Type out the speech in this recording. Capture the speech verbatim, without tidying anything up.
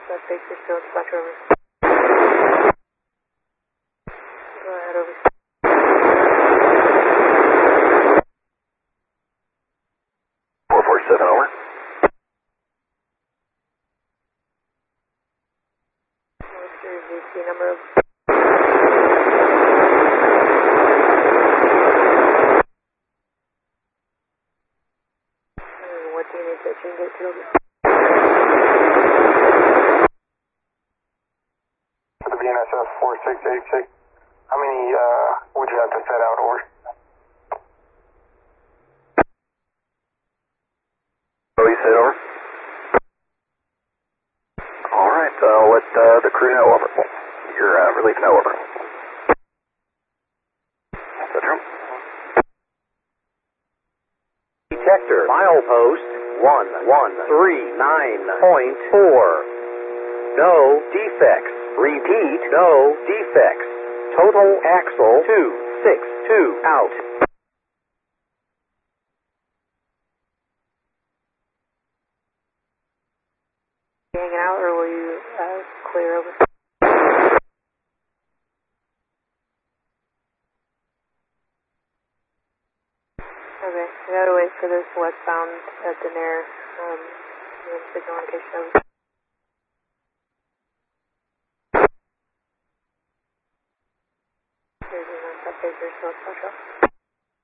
South Bakersfield, Spot over. Go ahead, over. four four seven, over. What's your V C number? And what do you need to change it to? For the B N S F four six eight six, how many uh, would you have to set out, over? Oh, you said over? All right, uh, let uh, the crew know, over. You're uh, relief know, over. Central. Detector, milepost one one three nine point four. No defects. Repeat, no defects. Total axle two six two out. Hanging out, or will you uh, clear over? Okay, I gotta wait for this westbound at the near um, signal indication over. There's a South Bakersfield, Central.